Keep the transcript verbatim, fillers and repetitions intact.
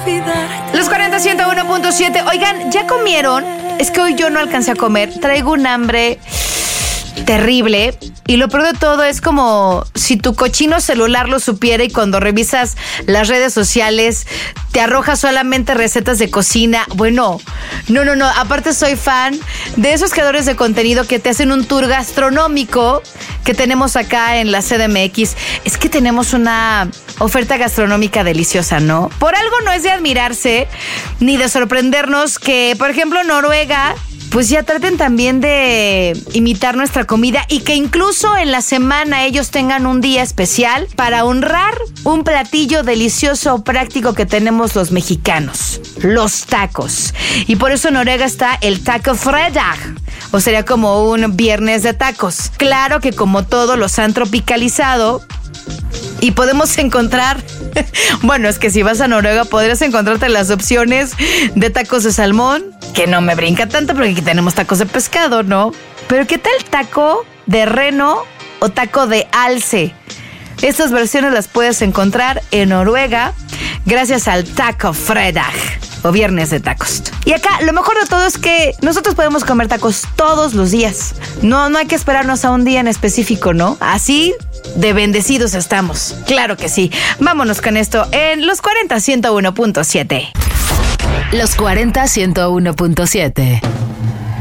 Los cuarenta, ciento uno punto siete. Oigan, ¿ya comieron? Es que hoy yo no alcancé a comer. Traigo un hambre terrible. Y lo peor de todo es como si tu cochino celular lo supiera y cuando revisas las redes sociales te arroja solamente recetas de cocina. Bueno, no, no, no. Aparte soy fan de esos creadores de contenido que te hacen un tour gastronómico que tenemos acá en la C D M X. Es que tenemos una oferta gastronómica deliciosa, ¿no? Por algo no es de admirarse ni de sorprendernos que, por ejemplo, Noruega, pues ya traten también de imitar nuestra comida y que incluso en la semana ellos tengan un día especial para honrar un platillo delicioso práctico que tenemos los mexicanos, los tacos. Y por eso en Noruega está el Taco Fredag, o sería como un viernes de tacos. Claro que como todo los han tropicalizado y podemos encontrar, bueno, es que si vas a Noruega podrías encontrarte las opciones de tacos de salmón, que no me brinca tanto porque aquí tenemos tacos de pescado, ¿no? Pero ¿qué tal taco de reno o taco de alce? Estas versiones las puedes encontrar en Noruega gracias al Taco Fredag o viernes de tacos. Y acá lo mejor de todo es que nosotros podemos comer tacos todos los días. No, no hay que esperarnos a un día en específico, ¿no? Así de bendecidos estamos. Claro que sí. Vámonos con esto en Los cuarenta, ciento uno punto siete. Los cuarenta, ciento uno punto siete.